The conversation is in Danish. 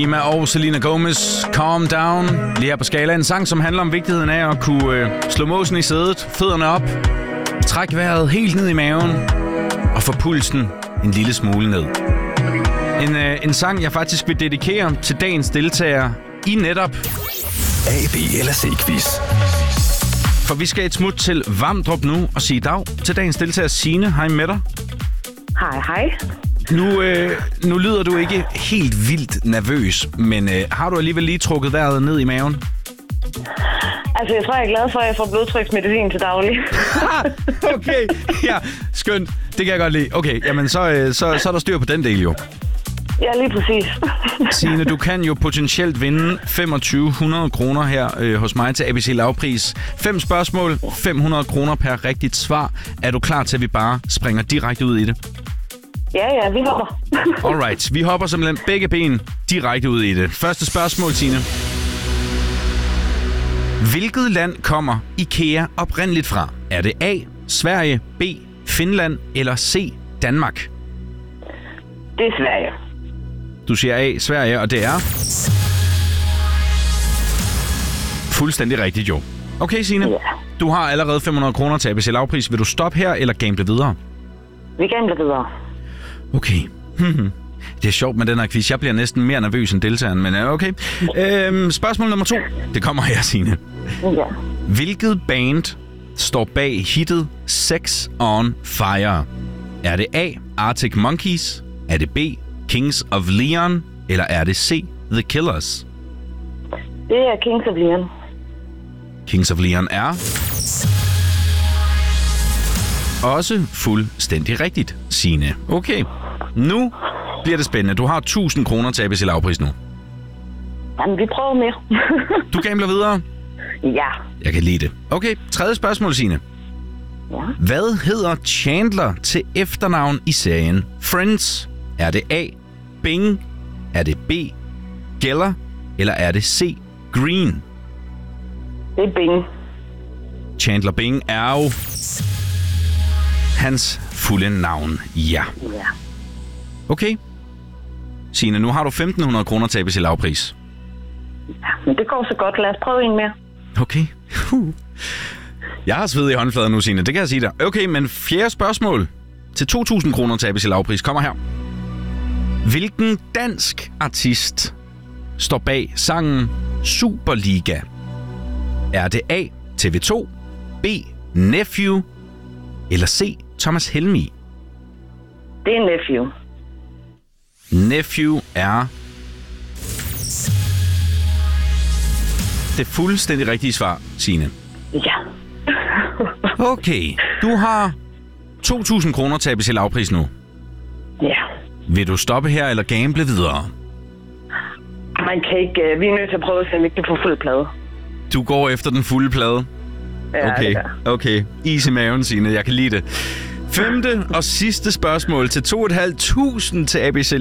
Lima og Selena Gomez, Calm Down. Lige her på skala. En sang, som handler om vigtigheden af at kunne slå måsen i sædet, fødderne op, træk vejret helt ned i maven og få pulsen en lille smule ned. En sang, jeg faktisk vil dedikere til dagens deltagere i netop A, B eller C-quiz. For vi skal et smut til Vamdrup nu og sige dag til dagens deltager. Signe, hej med dig. Hej. Nu lyder du ikke helt vildt nervøs, men har du alligevel lige trukket vejret ned i maven? Altså, jeg tror, jeg er glad for, at jeg får blodtryksmedicin til daglig. Okay, ja, skønt. Det kan jeg godt lide. Okay, jamen så er der styr på den del jo. Ja, lige præcis. Signe, du kan jo potentielt vinde 2500 kroner her hos mig til ABC Lavpris. 5 spørgsmål, 500 kroner per rigtigt svar. Er du klar til, at vi bare springer direkte ud i det? Ja, vi hopper. Alright, vi hopper simpelthen begge ben direkte ud i det. Første spørgsmål, Signe. Hvilket land kommer IKEA oprindeligt fra? Er det A, Sverige, B, Finland eller C, Danmark? Det er Sverige. Du siger A, Sverige, og det er fuldstændig rigtigt, jo. Okay, Signe. Ja. Du har allerede 500 kroner til ABC Lavpris. Vil du stoppe her, eller gamble videre? Vi gambler videre. Okay. Det er sjovt med den her quiz. Jeg bliver næsten mere nervøs end deltageren, men okay. Spørgsmål nummer 2. Det kommer her, Signe. Ja. Hvilket band står bag hittet Sex on Fire? Er det A, Arctic Monkeys? Er det B, Kings of Leon? Eller er det C, The Killers? Det er Kings of Leon. Kings of Leon er også fuldstændig rigtigt, Signe. Okay, nu bliver det spændende. Du har 1000 kroner til ABC Lavpris nu. Jamen, vi prøver mere. Du gambler videre? Ja. Jeg kan lide det. Okay, tredje spørgsmål, Signe. Ja. Hvad hedder Chandler til efternavn i serien Friends? Er det A, Bing? Er det B, Geller? Eller er det C, Green? Det er Bing. Chandler Bing er jo hans fulde navn. Ja. Ja. Okay. Signe, nu har du 1500 kroner til ABC Lavpris. Ja, men det går så godt. Lad os prøve en mere. Okay. Jeg har sved i håndfladen nu, Signe. Det kan jeg sige dig. Okay, men fjerde spørgsmål til 2000 kroner til ABC Lavpris kommer her. Hvilken dansk artist står bag sangen Superliga? Er det A, TV2, B, Nephew eller C, Thomas Helmig? Det er Nephew. Nephew er det fuldstændig rigtige svar, Signe. Ja. Okay, du har 2000 kroner til ABC Lavpris nu. Ja. Vil du stoppe her eller gamble videre? Man kan ikke... Vi er nødt til at prøve at se, om vi kan få fuld plade. Du går efter den fulde plade? Ja, Okay, det gør. okay. Is i maven, Signe. Jeg kan lide det. Femte og sidste spørgsmål til 2500 til ABC